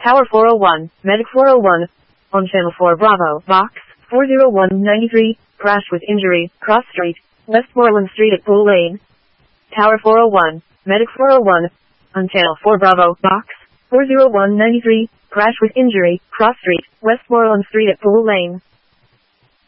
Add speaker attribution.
Speaker 1: Tower 401, Medic 401, on Channel 4 Bravo, Box 40193, crash with injury, Cross Street, Westmoreland Street at Bull Lane. Tower 401, Medic 401, on Channel 4 Bravo, Box 40193, crash with injury, Cross Street, Westmoreland Street at Bull Lane.